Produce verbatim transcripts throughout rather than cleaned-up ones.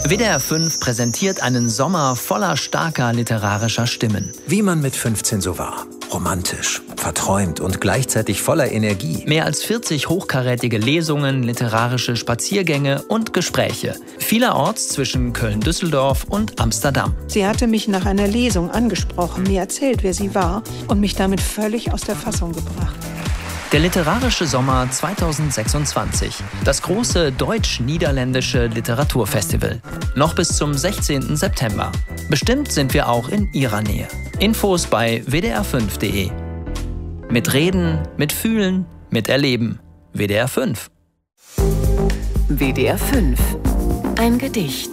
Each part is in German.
W D R fünf präsentiert einen Sommer voller starker literarischer Stimmen. Wie man mit fünfzehn so war. Romantisch, verträumt und gleichzeitig voller Energie. Mehr als vierzig hochkarätige Lesungen, literarische Spaziergänge und Gespräche. Vielerorts zwischen Köln-Düsseldorf und Amsterdam. Sie hatte mich nach einer Lesung angesprochen, mir erzählt, wer sie war und mich damit völlig aus der Fassung gebracht. Der literarische Sommer zweitausendsechsundzwanzig. Das große deutsch-niederländische Literaturfestival. Noch bis zum sechzehnten September. Bestimmt sind wir auch in Ihrer Nähe. Infos bei w d r fünf punkt d e. Mit Reden, mit Fühlen, mit Erleben. W D R fünf. W D R fünf. Ein Gedicht.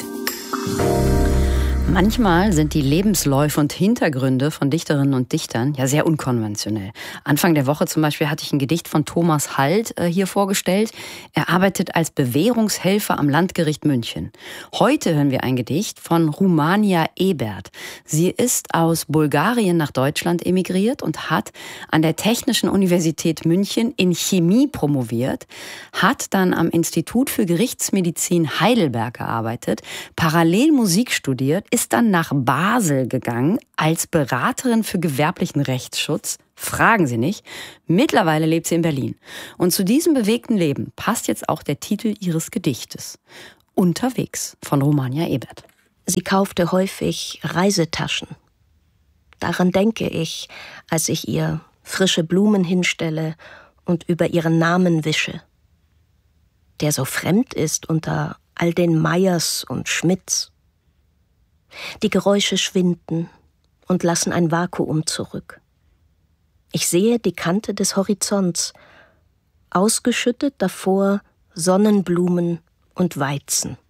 Manchmal sind die Lebensläufe und Hintergründe von Dichterinnen und Dichtern ja sehr unkonventionell. Anfang der Woche zum Beispiel hatte ich ein Gedicht von Thomas Halt äh, hier vorgestellt. Er arbeitet als Bewährungshelfer am Landgericht München. Heute hören wir ein Gedicht von Rumania Ebert. Sie ist aus Bulgarien nach Deutschland emigriert und hat an der Technischen Universität München in Chemie promoviert, hat dann am Institut für Gerichtsmedizin Heidelberg gearbeitet, parallel Musik studiert, ist dann nach Basel gegangen als Beraterin für gewerblichen Rechtsschutz. Fragen Sie nicht. Mittlerweile lebt sie in Berlin. Und zu diesem bewegten Leben passt jetzt auch der Titel ihres Gedichtes. Unterwegs von Rumania Ebert. Sie kaufte häufig Reisetaschen. Daran denke ich, als ich ihr frische Blumen hinstelle und über ihren Namen wische, der so fremd ist unter all den Meyers und Schmidts. Die Geräusche schwinden und lassen ein Vakuum zurück. Ich sehe die Kante des Horizonts, ausgeschüttet davor Sonnenblumen und Weizen.